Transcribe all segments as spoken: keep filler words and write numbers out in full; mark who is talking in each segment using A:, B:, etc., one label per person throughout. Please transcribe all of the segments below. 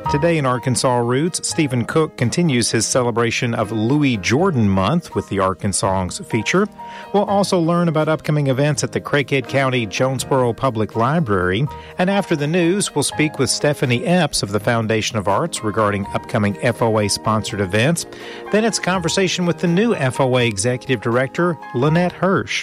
A: Today in Arkansas Roots, Stephen Cook continues his celebration of Louis Jordan Month with the Arkansas feature. We'll also learn about upcoming events at the Craighead County Jonesboro Public Library. And after the news, we'll speak with Stephanie Epps of the Foundation of Arts regarding upcoming F O A-sponsored events. Then it's conversation with the new F O A Executive Director, Lynette Hirsch.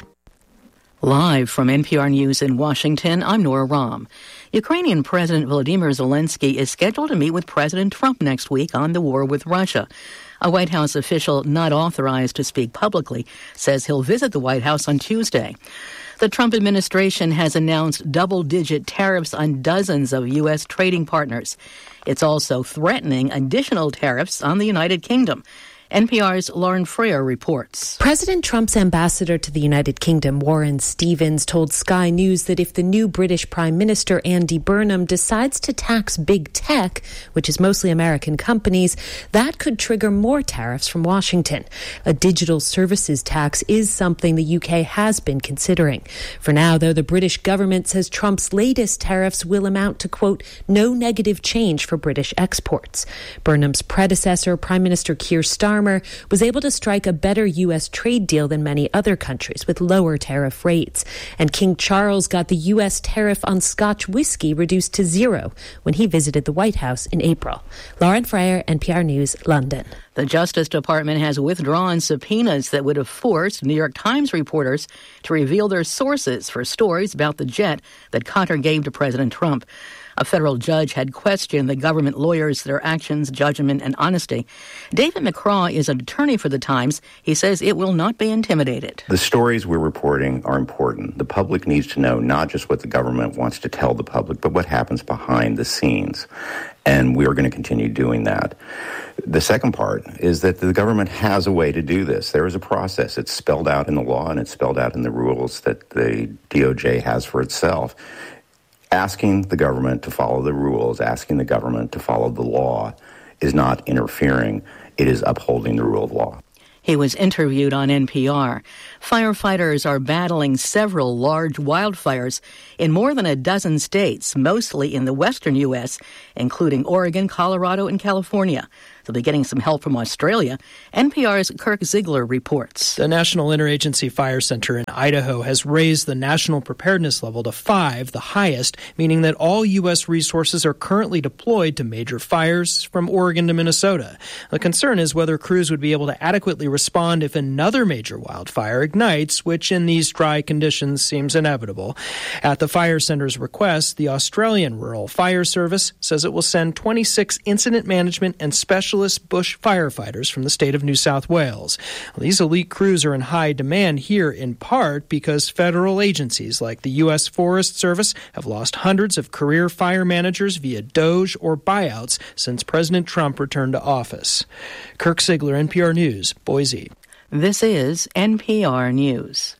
B: Live from N P R News in Washington, I'm Nora Rahm. Ukrainian President Volodymyr Zelensky is scheduled to meet with President Trump next week on the war with Russia. A White House official not authorized to speak publicly says he'll visit the White House on Tuesday. The Trump administration has announced double-digit tariffs on dozens of U S trading partners. It's also threatening additional tariffs on the United Kingdom. N P R's Lauren Freer reports.
C: President Trump's ambassador to the United Kingdom, Warren Stevens, told Sky News that if the new British Prime Minister, Andy Burnham, decides to tax big tech, which is mostly American companies, that could trigger more tariffs from Washington. A digital services tax is something the U K has been considering. For now, though, the British government says Trump's latest tariffs will amount to, quote, no negative change for British exports. Burnham's predecessor, Prime Minister Keir Starmer, was able to strike a better U S trade deal than many other countries with lower tariff rates. And King Charles got the U S tariff on Scotch whiskey reduced to zero when he visited the White House in April. Lauren Freyer, N P R News, London.
B: The Justice Department has withdrawn subpoenas that would have forced New York Times reporters to reveal their sources for stories about the jet that Qatar gave to President Trump. A federal judge had questioned the government lawyers, their actions, judgment, and honesty. David McCraw is an attorney for the Times. He says it will not be intimidated.
D: The stories we're reporting are important. The public needs to know not just what the government wants to tell the public, but what happens behind the scenes. And we are going to continue doing that. The second part is that the government has a way to do this. There is a process. It's spelled out in the law and it's spelled out in the rules that the D O J has for itself. Asking the government to follow the rules, asking the government to follow the law is not interfering. It is upholding the rule of law.
B: He was interviewed on N P R. Firefighters are battling several large wildfires in more than a dozen states, mostly in the western U S, including Oregon, Colorado, and California. They'll be getting some help from Australia. N P R's Kirk Ziegler reports.
E: The National Interagency Fire Center in Idaho has raised the national preparedness level to five, the highest, meaning that all U S resources are currently deployed to major fires from Oregon to Minnesota. The concern is whether crews would be able to adequately respond if another major wildfire ignites, which in these dry conditions seems inevitable. At the fire center's request, the Australian Rural Fire Service says it will send twenty-six incident management and special bush firefighters from the state of New South Wales. Well, these elite crews are in high demand here in part because federal agencies like the U S Forest Service have lost hundreds of career fire managers via Doge or buyouts since President Trump returned to office. Kirk Ziegler, N P R News, Boise.
B: This is N P R News.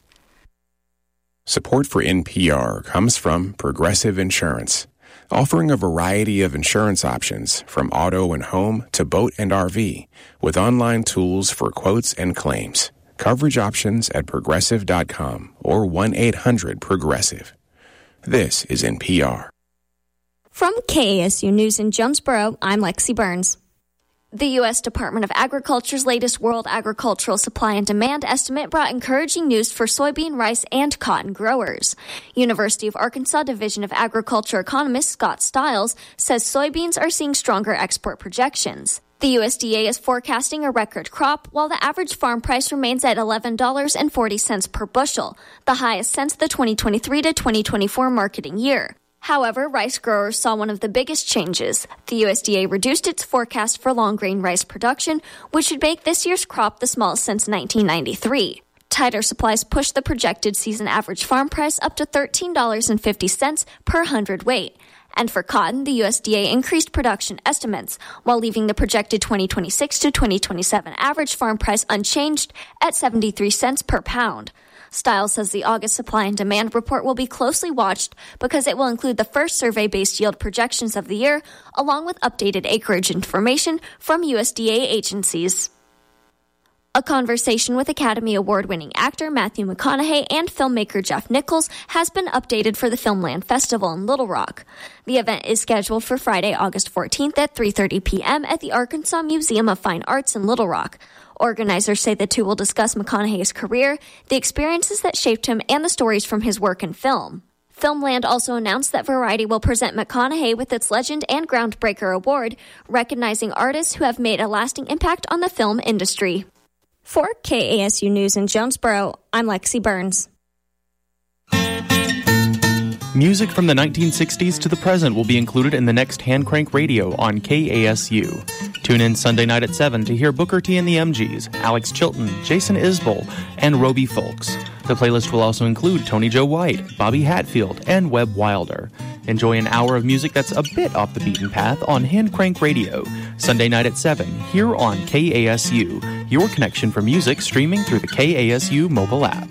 F: Support for N P R comes from Progressive Insurance, offering a variety of insurance options from auto and home to boat and R V, with online tools for quotes and claims. Coverage options at progressive dot com or one eight hundred progressive. This is N P R.
G: From K A S U News in Jonesboro, I'm Lexi Burns. The U S Department of Agriculture's latest World Agricultural Supply and Demand estimate brought encouraging news for soybean, rice, and cotton growers. University of Arkansas Division of Agriculture economist Scott Stiles says soybeans are seeing stronger export projections. The U S D A is forecasting a record crop, while the average farm price remains at eleven dollars and forty cents per bushel, the highest since the twenty twenty-three to twenty twenty-four marketing year. However, rice growers saw one of the biggest changes. The U S D A reduced its forecast for long-grain rice production, which should make this year's crop the smallest since nineteen ninety-three. Tighter supplies pushed the projected season average farm price up to thirteen dollars and fifty cents per hundredweight. And for cotton, the U S D A increased production estimates, while leaving the projected twenty twenty-six to twenty twenty-seven average farm price unchanged at seventy-three cents per pound. Stiles says the August supply and demand report will be closely watched because it will include the first survey-based yield projections of the year, along with updated acreage information from U S D A agencies. A conversation with Academy Award-winning actor Matthew McConaughey and filmmaker Jeff Nichols has been updated for the Filmland Festival in Little Rock. The event is scheduled for Friday, August fourteenth at three thirty p.m. at the Arkansas Museum of Fine Arts in Little Rock. Organizers say the two will discuss McConaughey's career, the experiences that shaped him, and the stories from his work in film. Filmland also announced that Variety will present McConaughey with its Legend and Groundbreaker Award, recognizing artists who have made a lasting impact on the film industry. For K A S U News in Jonesboro, I'm Lexi Burns.
H: Music from the nineteen sixties to the present will be included in the next Hand Crank Radio on K A S U. Tune in Sunday night at seven to hear Booker T and the M Gs, Alex Chilton, Jason Isbell, and Roby Folks. The playlist will also include Tony Joe White, Bobby Hatfield, and Webb Wilder. Enjoy an hour of music that's a bit off the beaten path on Hand Crank Radio, Sunday night at seven, here on K A S U, your connection for music streaming through the K A S U mobile app.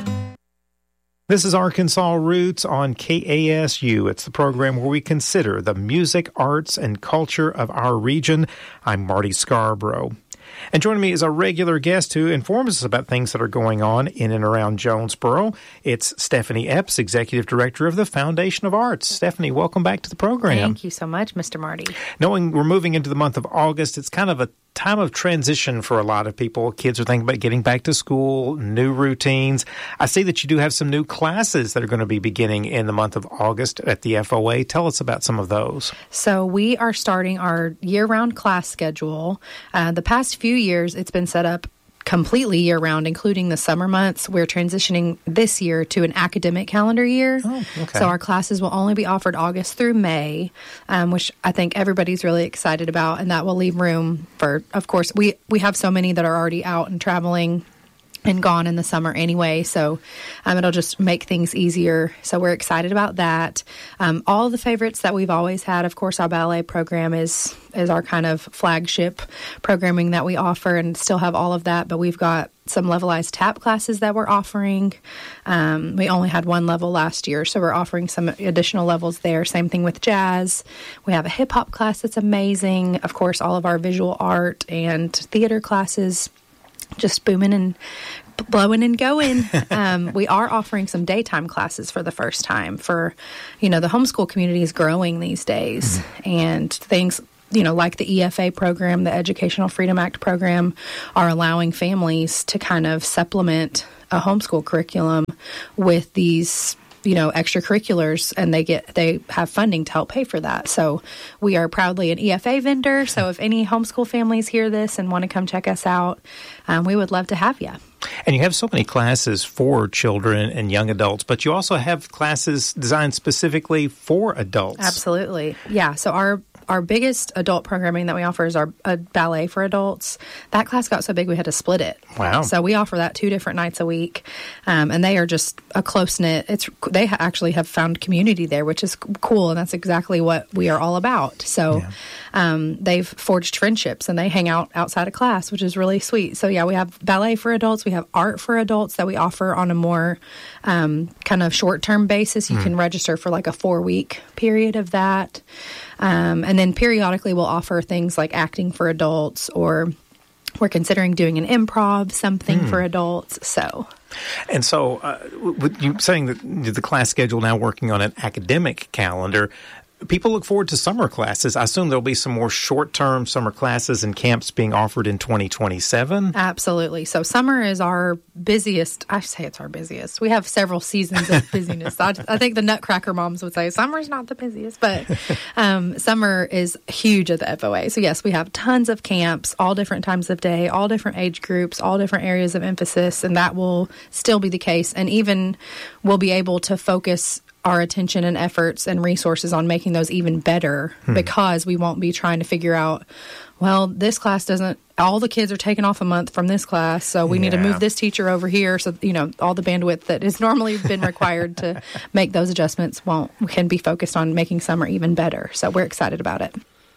A: This is Arkansas Roots on K A S U. It's the program where we consider the music, arts, and culture of our region. I'm Marty Scarborough. And joining me is a regular guest who informs us about things that are going on in and around Jonesboro. It's Stephanie Epps, Executive Director of the Foundation of Arts. Stephanie, welcome back to the program.
I: Thank you so much, Mister Marty.
A: Knowing we're moving into the month of August, it's kind of a time of transition for a lot of people. Kids are thinking about getting back to school, new routines. I see that you do have some new classes that are going to be beginning in the month of August at the F O A. Tell us about some of those.
I: So we are starting our year-round class schedule. Uh, the past few years, it's been set up completely year-round, including the summer months. We're transitioning this year to an academic calendar year.
A: Oh, okay.
I: So our classes will only be offered August through May, um, which I think everybody's really excited about, and that will leave room for, of course, we, we have so many that are already out and traveling and gone in the summer anyway, so um, it'll just make things easier. So we're excited about that. Um, all the favorites that we've always had, of course, our ballet program is is our kind of flagship programming that we offer, and still have all of that. But we've got some levelized tap classes that we're offering. Um, we only had one level last year, so we're offering some additional levels there. Same thing with jazz. We have a hip hop class that's amazing. Of course, all of our visual art and theater classes just booming and blowing and going. Um, we are offering some daytime classes for the first time for, you know, the homeschool community is growing these days, mm-hmm. and things, you know, like the E F A program, the Educational Freedom Act program, are allowing families to kind of supplement a homeschool curriculum with these, you know, extracurriculars, and they get they have funding to help pay for that. So we are proudly an E F A vendor. So if any homeschool families hear this and want to come check us out, um, we would love to have you.
A: And you have so many classes for children and young adults, but you also have classes designed specifically for adults.
I: Absolutely. Yeah. So our Our biggest adult programming that we offer is our uh, ballet for adults. That class got so big we had to split it.
A: Wow.
I: So we offer that two different nights a week, um, and they are just a close-knit. It's They ha- actually have found community there, which is cool, and that's exactly what we are all about. So yeah. um, they've forged friendships, and they hang out outside of class, which is really sweet. So yeah, we have ballet for adults. We have art for adults that we offer on a more um, kind of short-term basis. You mm. can register for like a four-week period of that. Um, and then periodically we'll offer things like acting for adults, or we're considering doing an improv, something mm. for adults. So,
A: and so uh, with you saying that the class schedule now working on an academic calendar, people look forward to summer classes. I assume there'll be some more short-term summer classes and camps being offered in twenty twenty-seven.
I: Absolutely. So summer is our busiest. I say it's our busiest. We have several seasons of busyness. I, I think the Nutcracker moms would say summer's not the busiest, but um, summer is huge at the F O A. So yes, we have tons of camps, all different times of day, all different age groups, all different areas of emphasis, and that will still be the case. And even we'll be able to focus our attention and efforts and resources on making those even better, hmm. because we won't be trying to figure out, well, this class doesn't, all the kids are taking off a month from this class, so we yeah. need to move this teacher over here. So, you know, all the bandwidth that has normally been required to make those adjustments won't, can be focused on making summer even better. So we're excited about it.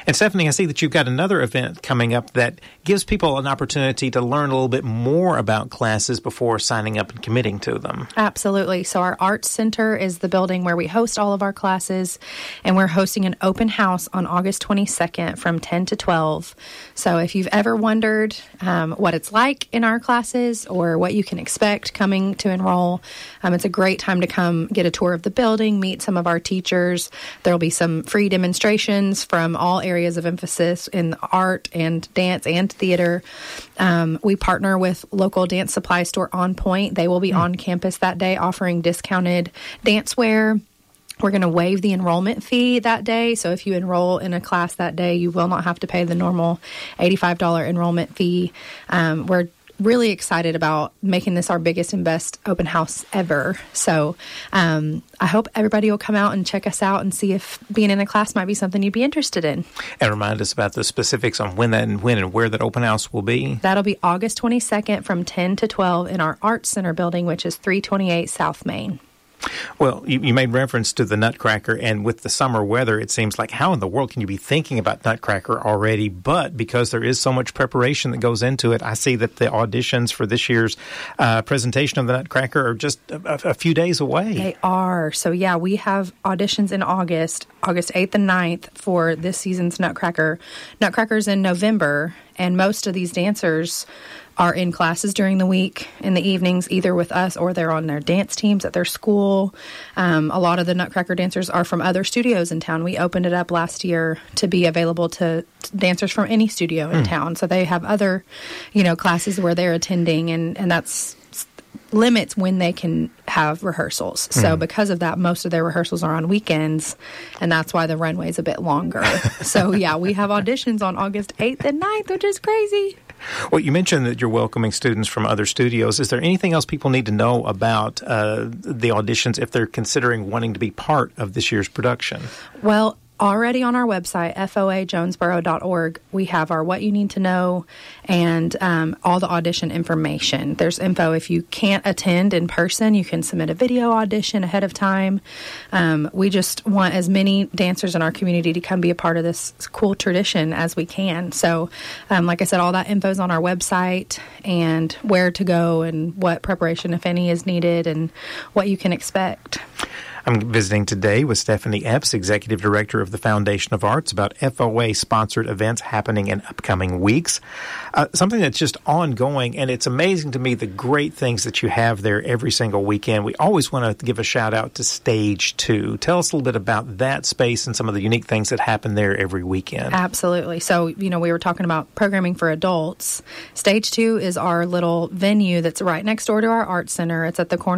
A: And Stephanie, I see that you've got another event coming up that gives people an opportunity to learn a little bit more about classes before signing up and committing to them.
I: Absolutely. So our Arts Center is the building where we host all of our classes, and we're hosting an open house on August twenty-second from ten to twelve. So if you've ever wondered um, what it's like in our classes or what you can expect coming to enroll, um, it's a great time to come get a tour of the building, meet some of our teachers. There will be some free demonstrations from all areas of emphasis in art and dance and theater. Um, we partner with local dance supply store On Point. They will be mm. on campus that day offering discounted dance wear. We're going to waive the enrollment fee that day. So if you enroll in a class that day, you will not have to pay the normal eighty-five dollars enrollment fee. Um, we're really excited about making this our biggest and best open house ever. So um, I hope everybody will come out and check us out and see if being in a class might be something you'd be interested in.
A: And remind us about the specifics on when that and when and where that open house will be.
I: That'll be August twenty-second from ten to twelve in our Arts Center building, which is three twenty-eight South Main.
A: Well, you, you made reference to the Nutcracker, and with the summer weather, it seems like how in the world can you be thinking about Nutcracker already? But because there is so much preparation that goes into it, I see that the auditions for this year's uh, presentation of the Nutcracker are just a, a few days away.
I: They are. So, yeah, we have auditions in August, August eighth and ninth for this season's Nutcracker. Nutcracker's in November, and most of these dancers are in classes during the week in the evenings, either with us or they're on their dance teams at their school. Um, a lot of the Nutcracker dancers are from other studios in town. We opened it up last year to be available to dancers from any studio in mm. town. So they have other, you know, classes where they're attending, and, and that's limits when they can have rehearsals. So mm. because of that, most of their rehearsals are on weekends, and that's why the runway is a bit longer. So, yeah, we have auditions on August eighth and ninth, which is crazy.
A: Well, you mentioned that you're welcoming students from other studios. Is there anything else people need to know about uh, the auditions if they're considering wanting to be part of this year's production?
I: Well, already on our website, F O A jonesboro dot org, we have our What You Need to Know and um, all the audition information. There's info if you can't attend in person, you can submit a video audition ahead of time. Um, we just want as many dancers in our community to come be a part of this cool tradition as we can. So, um, like I said, all that info is on our website, and where to go and what preparation, if any, is needed and what you can expect.
A: I'm visiting today with Stephanie Epps, Executive Director of the Foundation of Arts, about F O A-sponsored events happening in upcoming weeks. Uh, something that's just ongoing, and it's amazing to me the great things that you have there every single weekend. We always want to give a shout-out to Stage two. Tell us a little bit about that space and some of the unique things that happen there every weekend.
I: Absolutely. So, you know, we were talking about programming for adults. Stage two is our little venue that's right next door to our Arts Center. It's at the corner